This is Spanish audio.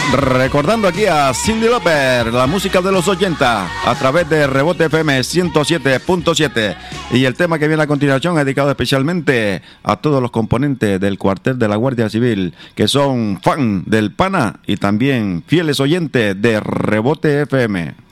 Recordando aquí a Cyndi Lauper, la música de los 80 a través de Rebote FM 107.7, y el tema que viene a continuación dedicado especialmente a todos los componentes del cuartel de la Guardia Civil que son fan del Pana y también fieles oyentes de Rebote FM.